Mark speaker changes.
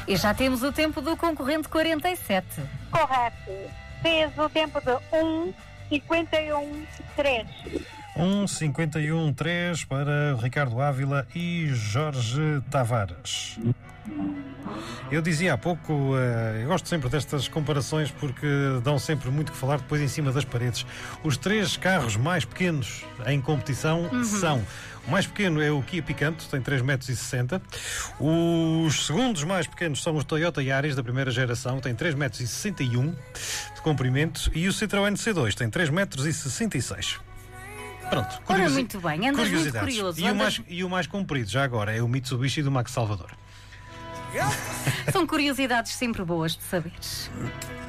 Speaker 1: E já temos o tempo do concorrente 47.
Speaker 2: Correto. Fez o tempo de 1:51:3.
Speaker 3: 1:51:3 para Ricardo Ávila e Jorge Tavares. Eu dizia há pouco, eu gosto sempre destas comparações porque dão sempre muito que falar depois em cima das paredes. Os 3 carros mais pequenos em competição são: o mais pequeno é o Kia Picanto, tem 3,60 m. Os segundos mais pequenos são os Toyota Yaris da primeira geração, tem 3,61 m de comprimento, e o Citroën C2 tem 3,66 m. Pronto,
Speaker 1: Ora, muito bem, andas muito
Speaker 3: curiosidades.
Speaker 1: curioso.
Speaker 3: E o mais comprido, já agora, é o Mitsubishi do Max Salvador.
Speaker 1: São curiosidades sempre boas de saberes.